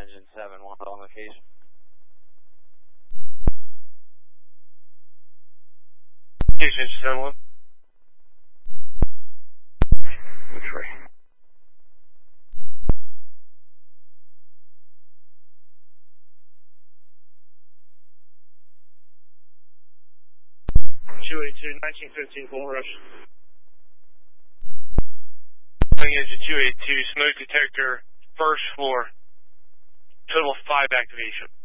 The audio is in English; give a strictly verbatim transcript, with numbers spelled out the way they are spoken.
engine seven one on location. Engine seven one. Which way? two eighty-two, nineteen fifteen, full rush. Engine two eighty-two, smoke detector, first floor. Total five activation.